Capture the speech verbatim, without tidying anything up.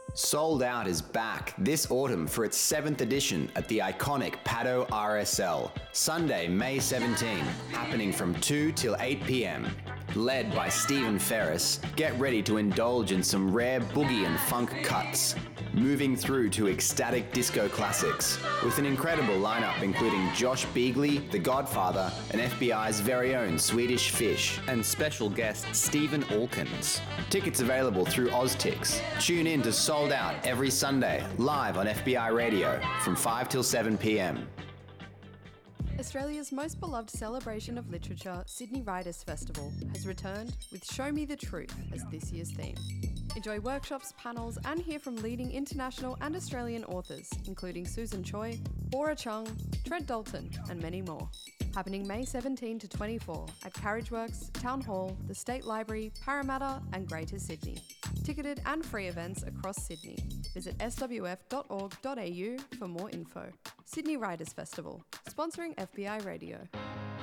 Sold Out is back this autumn for its seventh edition at the iconic Paddo R S L, Sunday, May seventeenth, happening from two till eight p.m. Led by Stephen Ferris, get ready to indulge in some rare boogie and funk cuts, moving through to ecstatic disco classics, with an incredible lineup including Josh Beagley, The Godfather, and F B I's very own Swedish Fish, and special guest Stephen Alkins. Tickets available through Oztix. Tune in to Sold Out every Sunday, live on F B I Radio from five till seven p.m. Australia's most beloved celebration of literature, Sydney Writers' Festival, has returned with Show Me the Truth as this year's theme. Enjoy workshops, panels, and hear from leading international and Australian authors, including Susan Choi, Bora Chung, Trent Dalton, and many more. Happening May seventeenth to twenty-fourth at Carriageworks, Town Hall, the State Library, Parramatta, and Greater Sydney. Ticketed and free events across Sydney. Visit s w f dot org dot a u for more info. Sydney Writers' Festival, sponsoring F B I Radio.